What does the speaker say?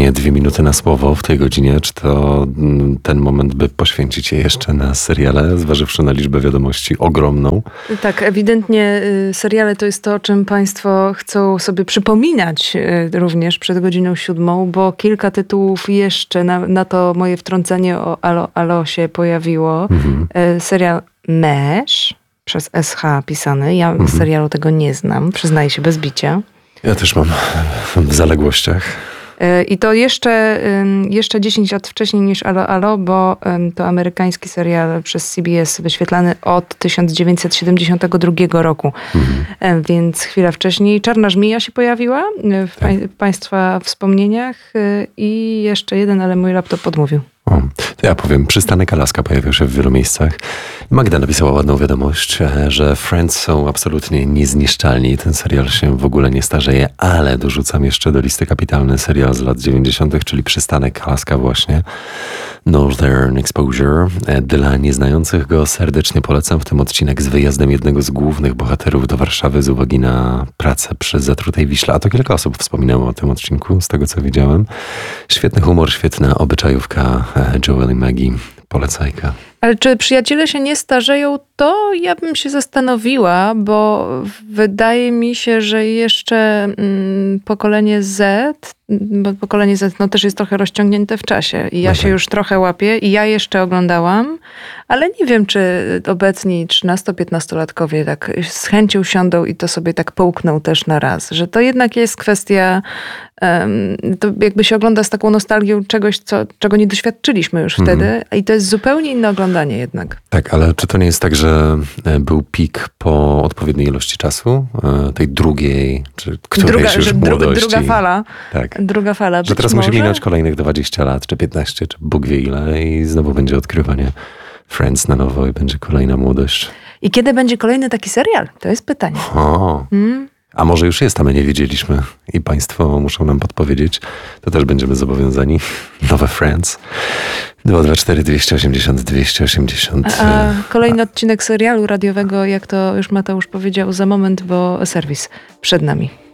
dosłownie 2 minuty na słowo w tej godzinie. Czy to ten moment, by poświęcić je jeszcze na seriale, zważywszy na liczbę wiadomości ogromną? Tak, ewidentnie seriale to jest to, o czym państwo chcą sobie przypominać również przed godziną 7, bo kilka tytułów jeszcze na to moje wtrącenie o Alo się pojawiło. Serial Mesh, przez SH pisany. Ja serialu tego nie znam, przyznaję się bez bicia. Ja też mam w zaległościach. I to jeszcze 10 lat wcześniej niż Alo, bo to amerykański serial przez CBS wyświetlany od 1972 roku. Więc chwila wcześniej Czarna Żmija się pojawiła w państwa wspomnieniach i jeszcze jeden, ale mój laptop odmówił. To ja powiem, Przystanek Alaska pojawił się w wielu miejscach. Magda napisała ładną wiadomość, że Friends są absolutnie niezniszczalni. Ten serial się w ogóle nie starzeje, ale dorzucam jeszcze do listy kapitalny serial z lat 90., czyli Przystanek Alaska właśnie. Northern Exposure. Dla nieznających go serdecznie polecam w tym odcinek z wyjazdem jednego z głównych bohaterów do Warszawy z uwagi na pracę przy zatrutej Wiśle. A to kilka osób wspominało o tym odcinku, z tego co widziałem. Świetny humor, świetna obyczajówka Joel i Maggie. Polecajka. Ale czy przyjaciele się nie starzeją, to ja bym się zastanowiła, bo wydaje mi się, że jeszcze pokolenie Z, bo pokolenie Z też jest trochę rozciągnięte w czasie i ja się już trochę łapię i ja jeszcze oglądałam, ale nie wiem, czy obecni 13-15-latkowie tak z chęcią siądą i to sobie tak połkną też na raz, że to jednak jest kwestia, to jakby się ogląda z taką nostalgią czegoś, czego nie doświadczyliśmy już wtedy i to jest zupełnie inne oglądanie jednak. Tak, ale czy to nie jest tak, że był pik po odpowiedniej ilości czasu, tej drugiej, czy którejś już młodości? Druga fala. Tak. Druga fala. Że teraz musi minąć kolejnych 20 lat, czy 15, czy Bóg wie ile i znowu będzie odkrywanie Friends na nowo i będzie kolejna młodość. I kiedy będzie kolejny taki serial? To jest pytanie. A może już jest, a my nie wiedzieliśmy i państwo muszą nam podpowiedzieć. To też będziemy zobowiązani. Nowe Friends. 224 280 280. A kolejny odcinek serialu radiowego, jak to już Mateusz powiedział, za moment, bo serwis przed nami.